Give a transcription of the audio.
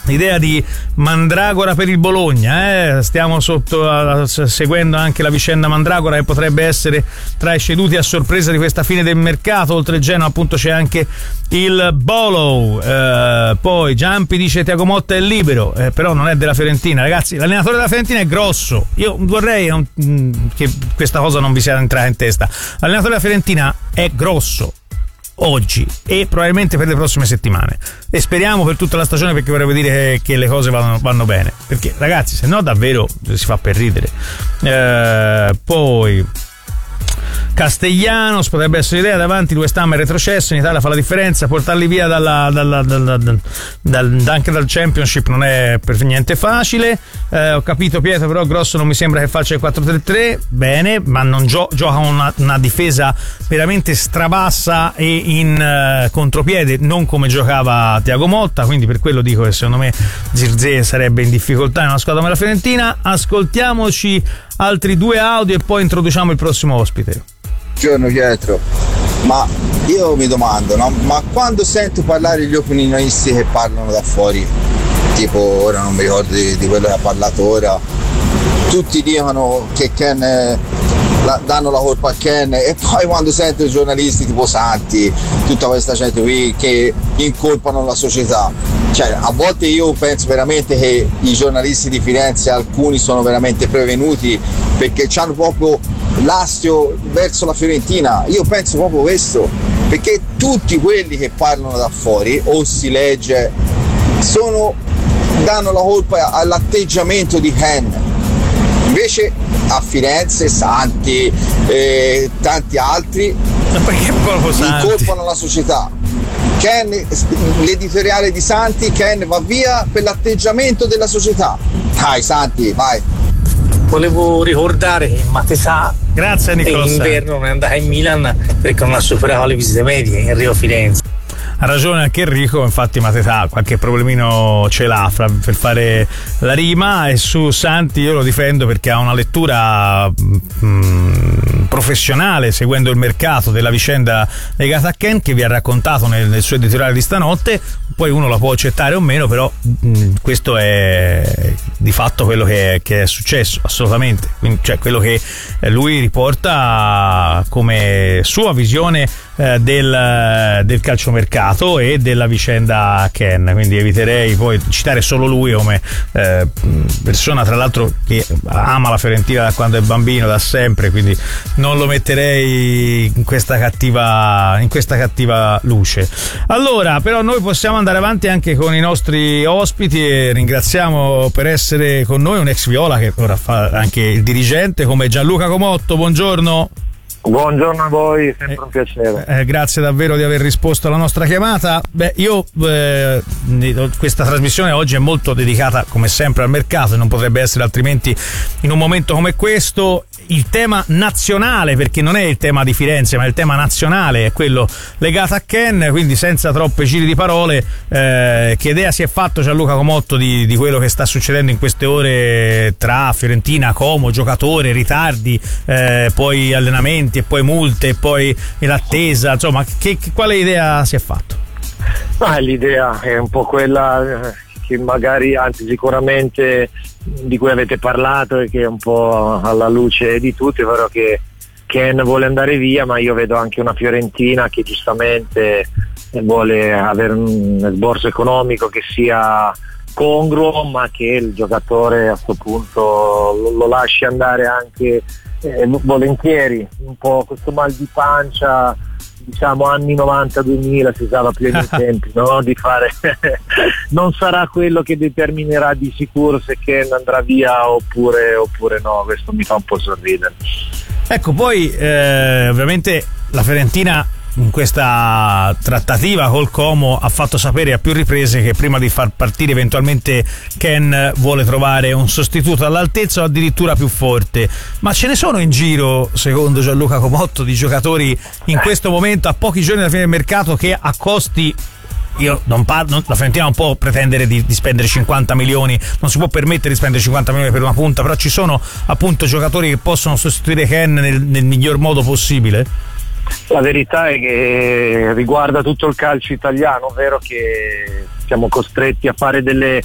Idea di Mandragora per il Bologna, stiamo seguendo anche la vicenda Mandragora, che potrebbe essere tra i ceduti a sorpresa di questa fine del mercato. Oltre Genoa appunto c'è anche il Bolo, poi Giampi dice Thiago Motta è libero, però non è della Fiorentina. Ragazzi, l'allenatore della Fiorentina è grosso, io vorrei che questa cosa non vi sia entrata in testa. L'allenatore della Fiorentina è grosso oggi e probabilmente per le prossime settimane, e speriamo per tutta la stagione, perché vorrei dire che le cose vanno bene, perché ragazzi, se no davvero si fa per ridere. Poi Castellanos potrebbe essere l'idea, davanti West Ham è retrocesso, in Italia fa la differenza, portarli via anche dal Championship non è per niente facile. Ho capito Pietro, però Grosso non mi sembra che faccia il 4-3-3 bene, ma non gioca una difesa veramente strabassa e in contropiede, non come giocava Thiago Motta, quindi per quello dico che secondo me Zirkzee sarebbe in difficoltà in una squadra come la Fiorentina. Ascoltiamoci altri 2 audio e poi introduciamo il prossimo ospite. Buongiorno Pietro, ma io mi domando, no? Ma quando sento parlare gli opinionisti che parlano da fuori, tipo ora non mi ricordo di quello che ha parlato ora, tutti dicono che Ken danno la colpa a Ken, e poi quando sento i giornalisti tipo Santi, tutta questa gente qui che incolpano la società, cioè a volte io penso veramente che i giornalisti di Firenze, alcuni sono veramente prevenuti perché hanno proprio l'astio verso la Fiorentina. Io penso proprio questo, perché tutti quelli che parlano da fuori o si legge danno la colpa all'atteggiamento di Ken, invece a Firenze Santi e tanti altri incolpano la società. Ken, l'editoriale di Santi, Ken va via per l'atteggiamento della società. Dai Santi, vai. Volevo ricordare che Matesà grazie Nicola inverno non è andata in Milan perché non ha superato le visite medie in Rio Firenze. Ha ragione anche Enrico, infatti Matesà qualche problemino ce l'ha per fare la rima, e su Santi io lo difendo perché ha una lettura professionale, seguendo il mercato, della vicenda legata a Ken, che vi ha raccontato nel suo editoriale di stanotte. Poi uno la può accettare o meno, però questo è di fatto quello che è successo, assolutamente. Quindi, cioè, quello che lui riporta come sua visione del calciomercato e della vicenda Ken, quindi eviterei poi di citare solo lui come persona, tra l'altro, che ama la Fiorentina da quando è bambino, da sempre, quindi non lo metterei in questa cattiva luce. Allora, però noi possiamo andare avanti anche con i nostri ospiti, e ringraziamo per essere con noi un ex Viola che ora fa anche il dirigente, come Gianluca Comotto. Buongiorno. Buongiorno a voi, sempre un piacere. Grazie davvero di aver risposto alla nostra chiamata. Questa trasmissione oggi è molto dedicata, come sempre, al mercato, e non potrebbe essere altrimenti in un momento come questo. Il tema nazionale, perché non è il tema di Firenze ma il tema nazionale, è quello legato a Ken, quindi senza troppe giri di parole, che idea si è fatto Gianluca Comotto di quello che sta succedendo in queste ore tra Fiorentina, Como, giocatore, ritardi, poi allenamenti e poi multe e poi l'attesa, insomma, quale idea si è fatto? L'idea è un po' quella che magari, anzi sicuramente, di cui avete parlato e che è un po' alla luce di tutti, ovvero che Ken vuole andare via, ma io vedo anche una Fiorentina che giustamente vuole avere un esborso economico che sia congruo, ma che il giocatore a questo punto lo lasci andare anche volentieri. Un po' questo mal di pancia, diciamo anni 90-2000 si usava più ai tempi, no? Di fare non sarà quello che determinerà di sicuro se Ken andrà via oppure no. Questo mi fa un po' sorridere. Ecco, poi ovviamente la Fiorentina in questa trattativa col Como ha fatto sapere a più riprese che prima di far partire eventualmente Ken vuole trovare un sostituto all'altezza o addirittura più forte. Ma ce ne sono in giro, secondo Gianluca Comotto, di giocatori in questo momento, a pochi giorni dalla fine del mercato, che a costi, io non parlo, la Fiorentina non può pretendere di spendere 50 milioni, non si può permettere di spendere 50 milioni per una punta, però ci sono appunto giocatori che possono sostituire Ken nel miglior modo possibile? La verità è che riguarda tutto il calcio italiano, ovvero che siamo costretti a fare delle